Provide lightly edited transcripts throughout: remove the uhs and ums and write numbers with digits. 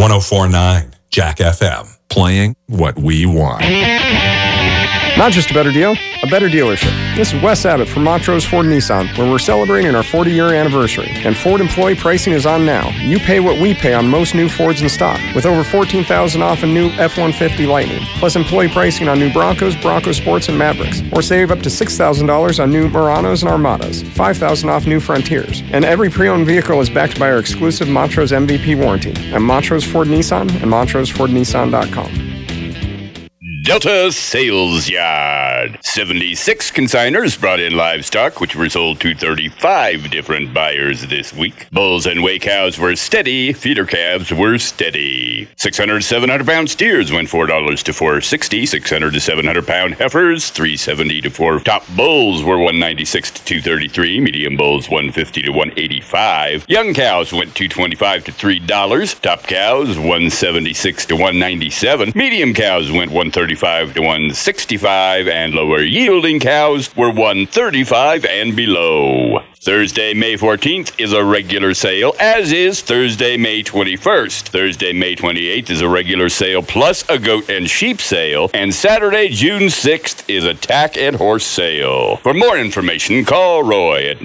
1049 Jack FM, playing what we want. Not just a better deal, a better dealership. This is Wes Abbott from Montrose Ford Nissan, where we're celebrating our 40-year anniversary. And Ford employee pricing is on now. You pay what we pay on most new Fords in stock, with over $14,000 off a new F-150 Lightning, plus employee pricing on new Broncos, Bronco Sports, and Mavericks. Or save up to $6,000 on new Muranos and Armadas, $5,000 off new Frontiers. And every pre-owned vehicle is backed by our exclusive Montrose MVP warranty at Montrose Ford Nissan and MontroseFordNissan.com. Delta Sales Yard. 76 consigners brought in livestock, which were sold to 35 different buyers this week. Bulls and whey cows were steady. Feeder calves were steady. 600 to 700-pound steers went $4 to $4.60. 600 to 700-pound heifers, $3.70 to $4. Top bulls were $1.96 to $2.33. Medium bulls, $1.50 to $1.85. Young cows went $2.25 to $3. Top cows, $1.76 to $1.97. Medium cows went $1.35 to $1.65, and lower yielding cows were $1.35 and below. Thursday, May 14th is a regular sale, as is Thursday, May 21st. Thursday, May 28th is a regular sale plus a goat and sheep sale, and Saturday, June 6th is a tack and horse sale. For more information, call Roy at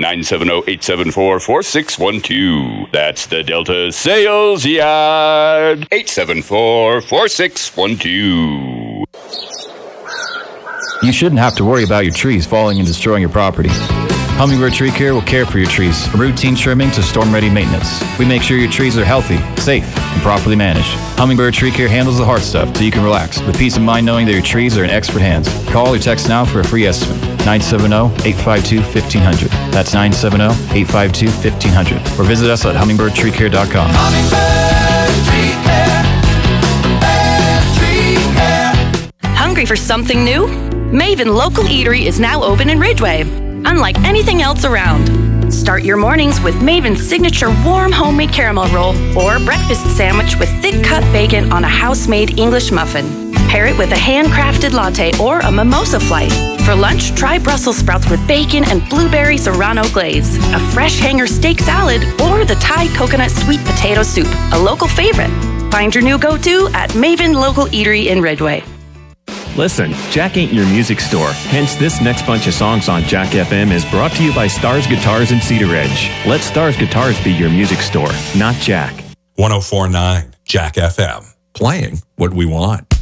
970-874-4612. That's the Delta Sales Yard, 874-4612. You shouldn't have to worry about your trees falling and destroying your property. Hummingbird Tree Care will care for your trees, from routine trimming to storm-ready maintenance. We make sure your trees are healthy, safe, and properly managed. Hummingbird Tree Care handles the hard stuff so you can relax with peace of mind knowing that your trees are in expert hands. Call or text now for a free estimate. 970-852-1500. That's 970-852-1500. Or visit us at hummingbirdtreecare.com. Hummingbird Tree Care. Best tree care. Hungry for something new? Maven Local Eatery is now open in Ridgeway, unlike anything else around. Start your mornings with Maven's signature warm homemade caramel roll or breakfast sandwich with thick-cut bacon on a house-made English muffin. Pair it with a handcrafted latte or a mimosa flight. For lunch, try Brussels sprouts with bacon and blueberry serrano glaze, a fresh hanger steak salad, or the Thai coconut sweet potato soup, a local favorite. Find your new go-to at Maven Local Eatery in Ridgeway. Listen, Jack ain't your music store. Hence, this next bunch of songs on Jack FM is brought to you by Stars Guitars in Cedar Ridge. Let Stars Guitars be your music store, not Jack. 1049 Jack FM, playing what we want.